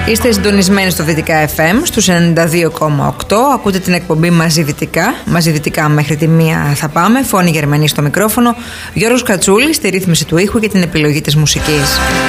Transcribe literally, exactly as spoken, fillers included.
Είστε συντονισμένοι στο Δυτικά εφ εμ στους ενενήντα δύο κόμμα οκτώ. Ακούτε την εκπομπή Μαζί Δυτικά. Μαζί Δυτικά μέχρι τη μία θα πάμε. Φώνη Γερμανή στο μικρόφωνο. Γιώργος Κατσούλης στη ρύθμιση του ήχου και την επιλογή της μουσικής.